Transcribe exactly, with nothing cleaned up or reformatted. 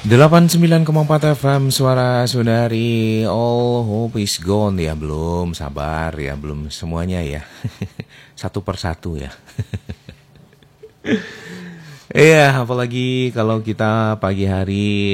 delapan puluh sembilan koma empat F M Suara Saudari. All hope is gone ya. Belum, sabar ya. Belum semuanya ya. Satu persatu ya. Iya, apalagi kalau kita pagi hari